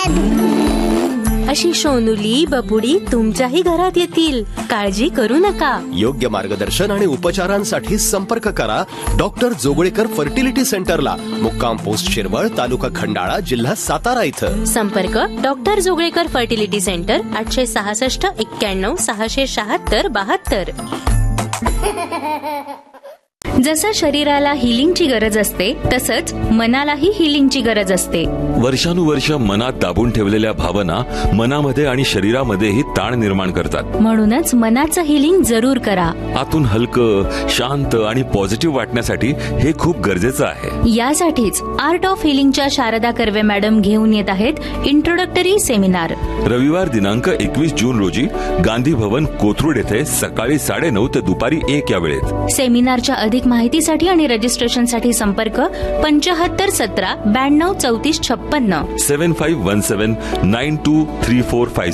अशी सोनुली बबुडी तुमच्याही घरात येतील. काळजी करू नका. योग्य मार्गदर्शन आणि उपचारांसाठी संपर्क करा डॉक्टर जोगळेकर फर्टिलिटी सेंटरला, मुक्काम पोस्ट शिरवळ, तालुका खंडाळा, जिल्हा सातारा इथं. संपर्क डॉक्टर जोगळेकर फर्टिलिटी सेंटर 866 91 676 72. जसं शरीराला हिलिंगची गरज असते तसंच मनालाही हिलिंगची गरज असते. वर्षानुवर्ष मनात दाबून ठेवलेल्या भावना मनामध्ये आणि शरीरामध्येही ताण निर्माण करतात. म्हणूनच मनाचं हिलिंग जरूर करा. आतून हलकं, शांत आणि पॉझिटिव्ह वाटण्यासाठी हे खूप गरजेचं आहे. यासाठीच art of हिलिंगच्या Sharda Karve madam घेऊन येत आहेत इंट्रोडक्टरी सेमिनार. रविवार दिनांक 21 जून रोजी गांधी भवन, कोथरूड येथे सकाळी 9:30 ते दुपारी 1 या वेळेत. सेमिनारच्या अधिक माहितीसाठी आणि रजिस्ट्रेशनसाठी संपर्क 75 17 92 34 56 7517 923456.